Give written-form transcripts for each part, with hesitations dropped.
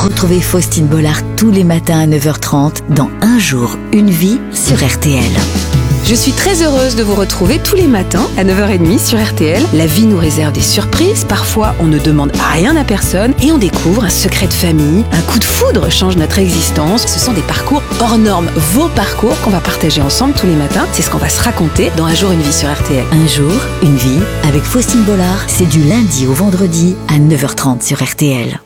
Retrouvez Faustine Bollard tous les matins à 9h30 dans Un jour, une vie sur RTL. Je suis très heureuse de vous retrouver tous les matins à 9h30 sur RTL. La vie nous réserve des surprises. Parfois, on ne demande rien à personne et on découvre un secret de famille. Un coup de foudre change notre existence. Ce sont des parcours hors normes. Vos parcours qu'on va partager ensemble tous les matins. C'est ce qu'on va se raconter dans Un jour, une vie sur RTL. Un jour, une vie avec Faustine Bollard. C'est du lundi au vendredi à 9h30 sur RTL.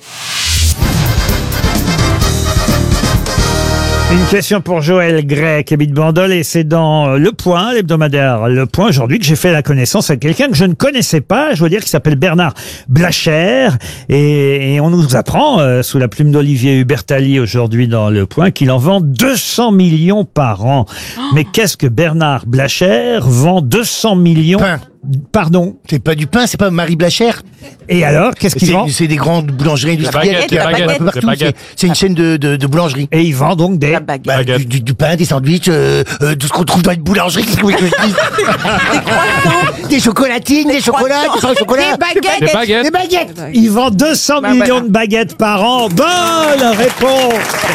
Une question pour Joël Gray qui habite Bandol et c'est dans Le Point, l'hebdomadaire Le Point aujourd'hui que j'ai fait la connaissance avec quelqu'un que je ne connaissais pas, je dois dire, qui s'appelle Bernard Blacher et on nous apprend sous la plume d'Olivier Hubertali aujourd'hui dans Le Point qu'il en vend 200 millions par an. Mais qu'est-ce que Bernard Blacher vend 200 millions? Pain. Pardon? C'est pas du pain, c'est pas Marie Blacher. Et alors, qu'est-ce qu'il vend? C'est des grandes boulangeries industrielles qui arrivent un peu partout. C'est une chaîne de boulangerie. Et il vend donc des... Du pain, des sandwichs, tout ce qu'on trouve dans une boulangerie. Des chocolatines, des chocolats, des pains au chocolat. Des baguettes. Il vend 200 millions de baguettes par an. Bonne réponse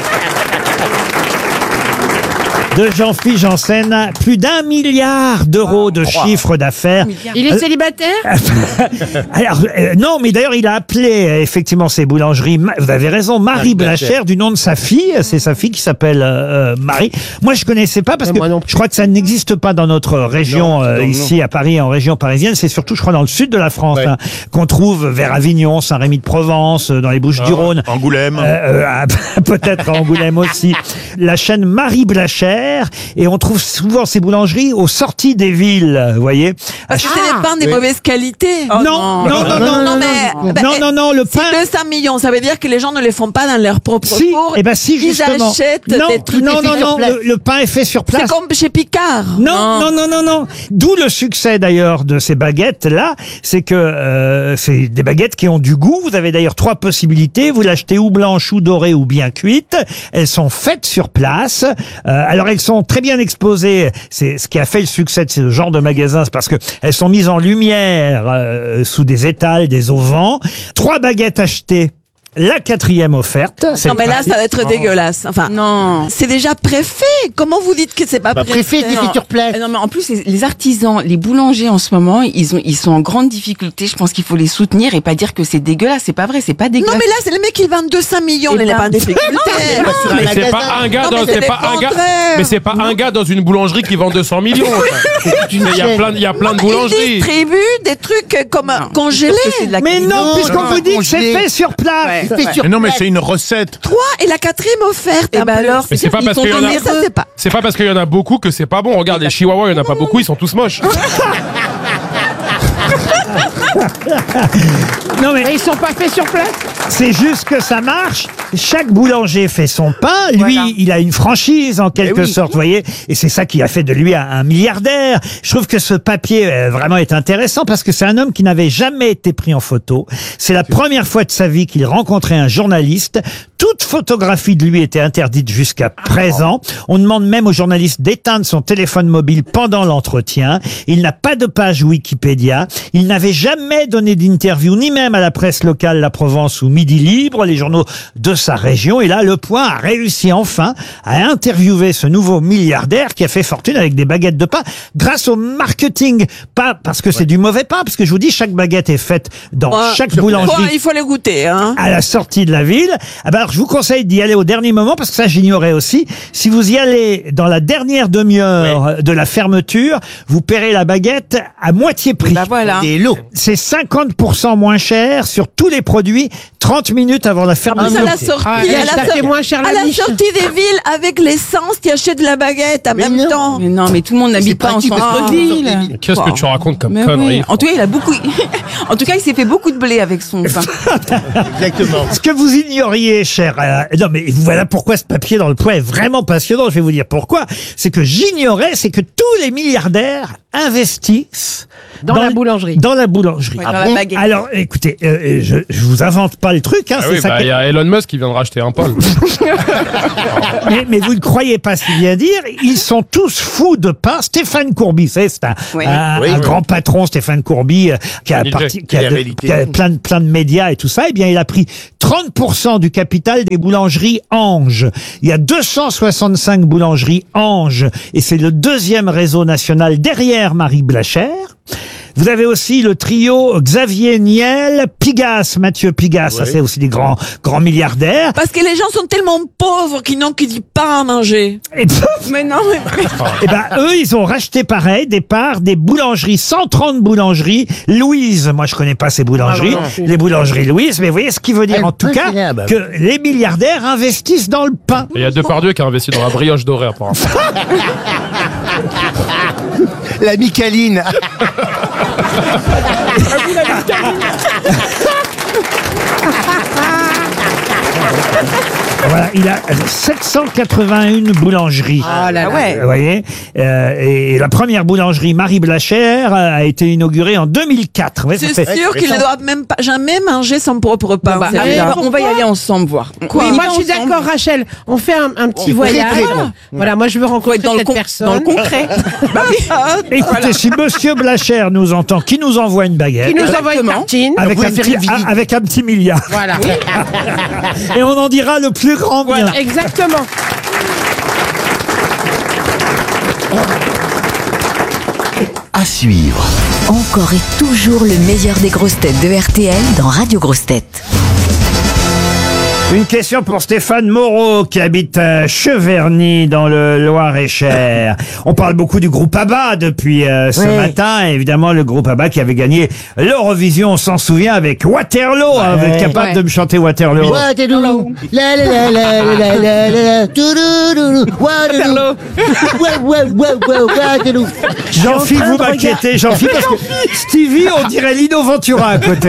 de Jean-Philippe Janssen, plus d'1 milliard d'euros de chiffre d'affaires. Il est célibataire? Alors, non, mais d'ailleurs, il a appelé effectivement ces boulangeries, vous avez raison, Marie Blacher, du nom de sa fille. C'est sa fille qui s'appelle Marie. Moi, je connaissais pas parce que je crois que ça n'existe pas dans notre région, ici à Paris, en région parisienne. C'est surtout, je crois, dans le sud de la France, qu'on trouve vers Avignon, Saint-Rémy-de-Provence, dans les Bouches-du-Rhône. Angoulême. Peut-être à Angoulême aussi. La chaîne Marie Blacher. Et on trouve souvent ces boulangeries aux sorties des villes, vous voyez. Parce que c'est des pains de mauvaise qualité. Non, le pain. C'est 200 millions, ça veut dire que les gens ne les font pas dans leur propre four. Si, justement. Ils achètent des trucs. Non, le pain est fait sur place. C'est comme chez Picard. Non. D'où le succès d'ailleurs de ces baguettes-là, c'est que c'est des baguettes qui ont du goût. Vous avez d'ailleurs 3 possibilités. Vous l'achetez ou blanche, ou dorée, ou bien cuite. Elles sont faites sur place. Alors elles sont très bien exposées. C'est ce qui a fait le succès de ce genre de magasins, c'est parce que elles sont mises en lumière sous des étals, des auvents. 3 baguettes achetées. La 4e offerte. Non, mais là, ça va être dégueulasse. Enfin, non. C'est déjà préfet. Comment vous dites que c'est pas préfet? Préfet, c'est fait sur place. Non, mais en plus, les artisans, les boulangers en ce moment, ils sont en grande difficulté. Je pense qu'il faut les soutenir et pas dire que c'est dégueulasse. C'est pas vrai, c'est pas dégueulasse. Non, mais là, c'est le mec qui vend 200 millions. Il n'est pas en difficulté. Mais c'est pas un gars mais c'est pas un gars dans une boulangerie qui vend 200 millions. Il y a plein de boulangeries. Il distribue des trucs comme congelés. Mais non, puisqu'on vous dit que c'est fait sur place. Mais non, mais c'est une recette. 3 et la 4e offerte. Et alors, mais c'est pas parce qu'il y en a. C'est pas parce qu'il y en a beaucoup que c'est pas bon. Regarde, les chihuahuas, il y en a pas beaucoup, ils sont tous moches. Non mais ils sont pas faits sur place. C'est juste que ça marche. Chaque boulanger fait son pain. Lui, il a une franchise en quelque sorte, vous voyez. Et c'est ça qui a fait de lui un milliardaire. Je trouve que ce papier vraiment est intéressant parce que c'est un homme qui n'avait jamais été pris en photo. C'est la première fois de sa vie qu'il rencontrait un journaliste. Toute photographie de lui était interdite jusqu'à présent. On demande même au journaliste d'éteindre son téléphone mobile pendant l'entretien. Il n'a pas de page Wikipédia. Il n'avait jamais donné d'interview, ni même à la presse locale La Provence ou Midi Libre, les journaux de sa région. Et là, Le Point a réussi enfin à interviewer ce nouveau milliardaire qui a fait fortune avec des baguettes de pain grâce au marketing. Pas parce que c'est du mauvais pain, parce que je vous dis, chaque baguette est faite dans chaque boulangerie. Il faut les goûter, hein. À la sortie de la ville. Alors, je vous conseille d'y aller au dernier moment, parce que ça, j'ignorais aussi. Si vous y allez dans la dernière demi-heure de la fermeture, vous paierez la baguette à moitié prix. Voilà. Et l'eau. C'est 50% moins cher sur tous les produits, 30 minutes avant la fermeture. À la sortie des villes, avec l'essence, tu achètes de la baguette en même temps. Mais non, mais tout le monde n'habite pas en centre-ville. Qu'est-ce que tu racontes comme connerie? En tout cas, en tout cas, il s'est fait beaucoup de blé avec son pain. Exactement. Ce que vous ignoriez, cher... non, mais voilà pourquoi ce papier dans Le Point est vraiment passionnant. Je vais vous dire pourquoi. C'est que j'ignorais, c'est que tous les milliardaires investissent Dans la boulangerie. Dans la boulangerie. Ouais, dans la baguette. Alors, écoutez, je vous invente pas le truc. Hein, Ah c'est oui, ça il y a Elon Musk qui vient de racheter un pôle. mais vous ne croyez pas si bien dire, ils sont tous fous de pain. Stéphane Courby, c'est un grand patron, Stéphane Courby, qui a plein de médias et tout ça. Eh bien, il a pris 30% du capital des boulangeries Ange. Il y a 265 boulangeries Ange, et c'est le deuxième réseau national derrière Marie Blachère. Vous avez aussi le trio Xavier Niel, Pigasse, Mathieu Pigasse, ça c'est aussi des grands milliardaires. Parce que les gens sont tellement pauvres qu'ils n'ont que du pain à manger. Mais non, mais... Et ben eux, ils ont racheté pareil des parts des boulangeries, 130 boulangeries Louise. Moi, je connais pas ces boulangeries, les boulangeries Louise, mais vous voyez ce qui veut dire en tout cas que les milliardaires investissent dans le pain. Et il y a Depardieu qui a investi dans la brioche dorée apparemment. La Micaline. Voilà, il a 781 boulangeries. Ah là là. ouais. Vous voyez, et la première boulangerie Marie Blachère a été inaugurée en 2004. Ouais, ça C'est fait- sûr qu'ils ne doivent même pas jamais manger son propre pain. Bah, Vous savez, allez, là. on va y aller ensemble voir. Oui, moi je suis d'accord, Rachel. On fait un petit voyage. Voilà, moi je veux rencontrer Dans le cette personne. dans le concret. Écoutez, si Monsieur Blachère nous entend, qui nous envoie une baguette Qui nous envoie une Exactement. tartine. avec un petit milliard. Voilà. Et on en dira le plus grand bien. Voilà, exactement. À suivre. Encore et toujours le meilleur des grosses têtes de RTL dans Radio Grosses Têtes. Une question pour Stéphane Moreau qui habite à Cheverny dans le Loir-et-Cher. On parle beaucoup du groupe ABBA depuis ce matin. Et évidemment, le groupe ABBA qui avait gagné l'Eurovision, on s'en souvient, avec Waterloo. Hein, vous êtes capable de me chanter Waterloo? Waterloo. La la la la la la la. Touloulou. Waterloo. Waterloo. Jean-Philippe, vous m'inquiétez, Jean-Philippe, parce que Stevie, on dirait Lino Ventura à côté.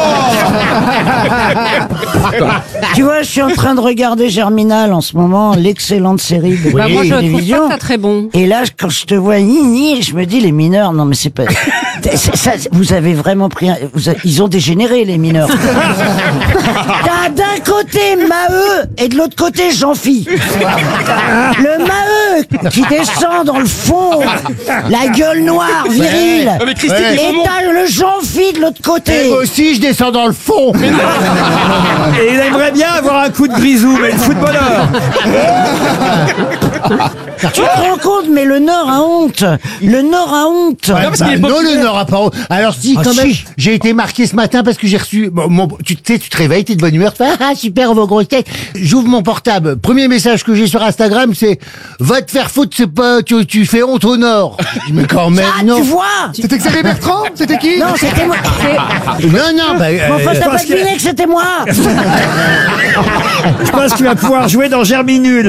Tu vois, je suis en train de regarder Germinal en ce moment, l'excellente série de Bah, moi je trouve télévision. ça très bon. Et là, quand je te vois Nini, je me dis les mineurs, non mais c'est pas. Ça, vous avez vraiment pris. Ils ont dégénéré les mineurs. T'as d'un côté Maheu et de l'autre côté Jean-Phi. Le Maheu qui descend dans le fond, la gueule noire, virile. Et t'as le Jean-Phi de l'autre côté. Et moi aussi, je descends dans le fond. Et il aimerait bien avoir un coup de grisou, mais le footballeur. Tu te rends compte, mais le Nord a honte. Le Nord a honte. Non, le Nord a pas. Alors si, quand même, j'ai été marqué ce matin parce que j'ai reçu. Tu sais, tu te réveilles, t'es de bonne humeur, tu fais ah super vos grosses têtes. J'ouvre mon portable. Premier message que j'ai sur Instagram, c'est va te faire foutre, c'est pas tu fais honte au Nord. Mais quand même non. Tu vois. C'était Xavier Bertrand? C'était qui? Non, c'était moi. Non, bah. Enfin, t'as pas deviné que c'était moi. Je pense qu'il va pouvoir jouer dans Germinul.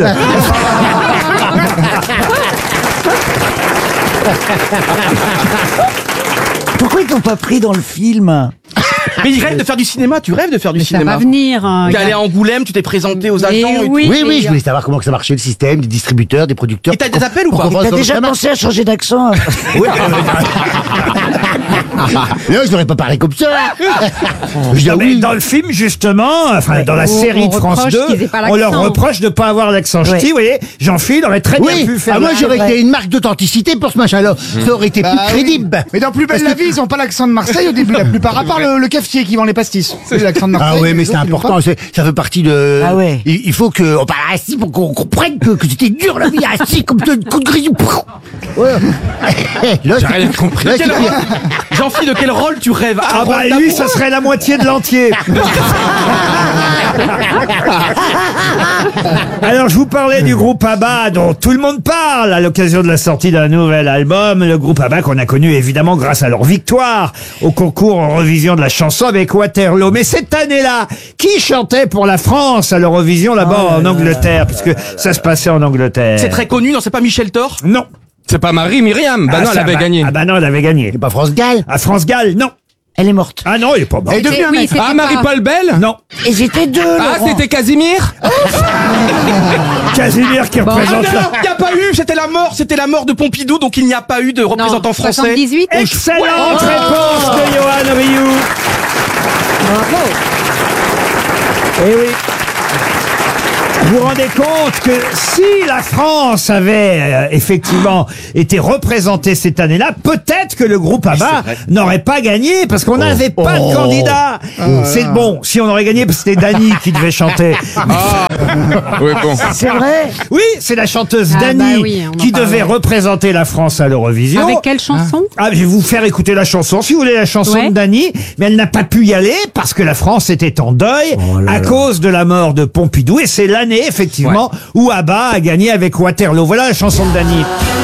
Pourquoi ils t'ont pas pris dans le film? Mais il rêve de faire du cinéma, tu rêves de faire du cinéma. Ça va venir. T'es allé à Angoulême, tu t'es présenté aux agents. Et oui, Oui, je voulais savoir comment que ça marchait le système, des distributeurs, des producteurs. Et t'as des appels ou Pour pas? comprendre T'as comment déjà ça marche. pensé à changer d'accent? Oui. Non, je n'aurais pas parlé comme ça. Je dis Non, mais oui. dans le film, justement, enfin, dans la série de France reproche 2, qu'ils aient pas on leur l'accent. reproche de pas avoir l'accent ch'ti. Vous voyez, Jean-Philippe aurait très bien Oui, pu faire. moi la- j'aurais été une marque d'authenticité pour ce machin-là. Ça aurait été plus crédible. Mais dans Plus belle la vie, ils ont pas l'accent de Marseille au début, la plupart, à part le cafetier qui vend les pastis. C'est l'accent de Marseille. Ah oui, mais les c'est autres, ils l'ont important, ça fait partie de... Ah ouais. Il faut qu'on parle ainsi pour qu'on comprenne que c'était dur la vie, ainsi comme de coup de grisou. Ouais. Là, J'ai rien compris. là, c'est pire. Jean-Philippe, de quel rôle tu rêves? Ah bah lui, ça serait la moitié de l'entier. Alors je vous parlais du groupe ABBA dont tout le monde parle à l'occasion de la sortie d'un nouvel album. Le groupe ABBA qu'on a connu évidemment grâce à leur victoire au concours Eurovision de la chanson avec Waterloo. Mais cette année-là, qui chantait pour la France à l'Eurovision là-bas en Angleterre, puisque ça se passait en Angleterre? C'est très connu, non? C'est pas Michel Thor? Non. C'est pas Marie-Myriam. Bah non, elle avait gagné. Ah bah non, elle avait gagné. C'est pas France Gall. À France Gall, non. Elle est morte. Ah non, il est pas mort. Elle est devenue un mec. Ah, Marie-Paul Bell? Non. Et c'était deux, Ah, Laurent. c'était Casimir? Casimir qui Ah représente non, il n'y a pas eu, c'était la mort de Pompidou, donc il n'y a pas eu de représentant français. 78. Excellente réponse de Johan Rioux. Bravo. Eh oui. Vous vous rendez compte que si la France avait effectivement été représentée cette année-là, peut-être que le groupe ABBA n'aurait pas gagné parce qu'on n'avait pas de candidat. C'est bon, si on aurait gagné, parce que c'était Dany qui devait chanter. Oui, bon. C'est vrai. Oui, c'est la chanteuse Ah, Dany bah oui, on en qui parlait. devait représenter la France à l'Eurovision. Avec quelle chanson? Ah, je vais vous faire écouter la chanson, si vous voulez, la chanson Ouais. de Dany, mais elle n'a pas pu y aller parce que la France était en deuil à cause de la mort de Pompidou, et c'est l'année, effectivement, où ABBA a gagné avec Waterloo. Voilà la chanson de Dany.